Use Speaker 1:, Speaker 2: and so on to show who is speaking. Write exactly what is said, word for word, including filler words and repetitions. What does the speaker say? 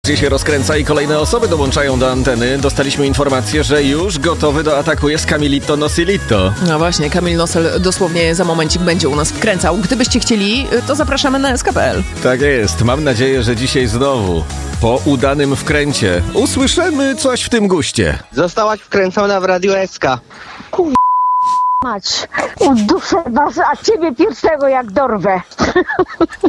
Speaker 1: się rozkręca i kolejne osoby dołączają do anteny. Dostaliśmy informację, że już gotowy do ataku jest Camilito Nosilito.
Speaker 2: No właśnie, Kamil Nosel dosłownie za momencik będzie u nas wkręcał. Gdybyście chcieli, to zapraszamy na S K P L.
Speaker 1: Tak jest. Mam nadzieję, że dzisiaj znowu, po udanym wkręcie, usłyszymy coś w tym guście.
Speaker 3: Zostałaś wkręcona w Radio S K.
Speaker 4: Kur... mać, uduszę was, a ciebie pierwszego jak dorwę.